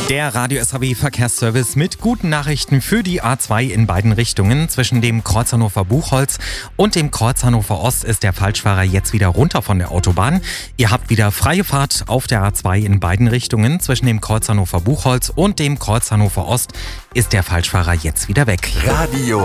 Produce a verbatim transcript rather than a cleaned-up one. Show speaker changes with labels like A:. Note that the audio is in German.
A: Der Radio S H B Verkehrsservice mit guten Nachrichten für die A zwei in beiden Richtungen. Zwischen dem Kreuz Hannover-Buchholz und dem Kreuz Hannover Ost ist der Falschfahrer jetzt wieder runter von der Autobahn. Ihr habt wieder freie Fahrt auf der A zwei in beiden Richtungen. Zwischen dem Kreuz Hannover-Buchholz und dem Kreuz Hannover Ost ist der Falschfahrer jetzt wieder weg.
B: Radio